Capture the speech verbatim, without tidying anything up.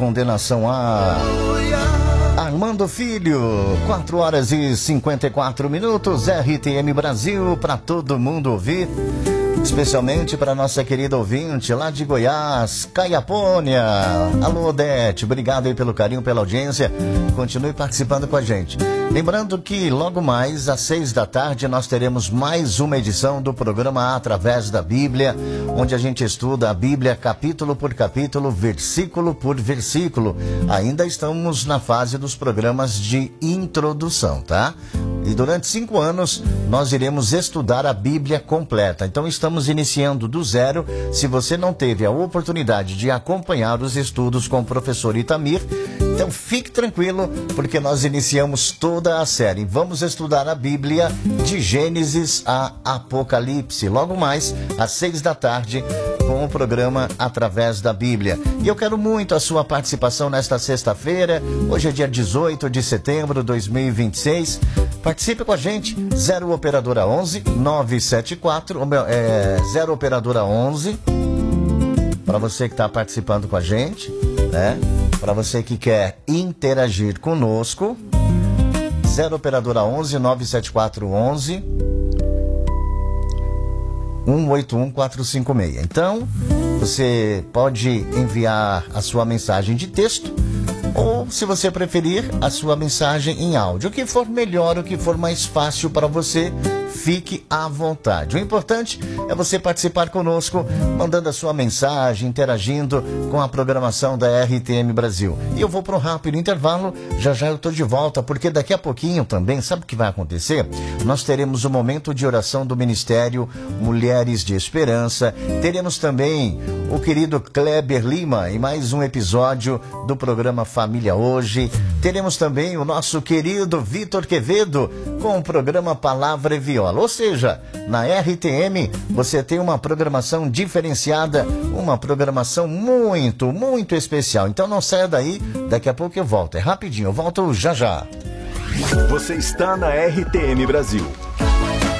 condenação há. Armando Filho, quatro horas e cinquenta e quatro minutos, R T M Brasil, para todo mundo ouvir. Especialmente para nossa querida ouvinte lá de Goiás, Caiapônia. Alô, Odete, obrigado aí pelo carinho, pela audiência. Continue participando com a gente. Lembrando que logo mais, às seis da tarde, nós teremos mais uma edição do programa Através da Bíblia, onde a gente estuda a Bíblia capítulo por capítulo, versículo por versículo. Ainda estamos na fase dos programas de introdução, tá? E durante cinco anos nós iremos estudar a Bíblia completa. Então estamos iniciando do zero. Se você não teve a oportunidade de acompanhar os estudos com o professor Itamir, então fique tranquilo, porque nós iniciamos toda a série. Vamos estudar a Bíblia de Gênesis a Apocalipse. Logo mais, às seis da tarde, com o programa Através da Bíblia. E eu quero muito a sua participação nesta sexta-feira. Hoje é dia dezoito de setembro de dois mil e vinte e seis. Participe com a gente, zero operadora onze nove sete quatro, é, zero operadora onze, para você que está participando com a gente, né? Para você que quer interagir conosco, zero operadora onze nove sete quatro onze um oito um quatro cinco seis. Então, você pode enviar a sua mensagem de texto, ou, se você preferir, a sua mensagem em áudio. O que for melhor, o que for mais fácil para você, fique à vontade. O importante é você participar conosco, mandando a sua mensagem, interagindo com a programação da R T M Brasil. E eu vou para um rápido intervalo, já já eu estou de volta, porque daqui a pouquinho também, sabe o que vai acontecer? Nós teremos o momento de oração do Ministério Mulheres de Esperança, teremos também o querido Kleber Lima em mais um episódio do programa Família Hoje, teremos também o nosso querido Vitor Quevedo com o programa Palavra e Viola. Ou seja, na R T M você tem uma programação diferenciada, uma programação muito, muito especial. Então não saia daí, daqui a pouco eu volto. É rapidinho, eu volto já já. Você está na R T M Brasil,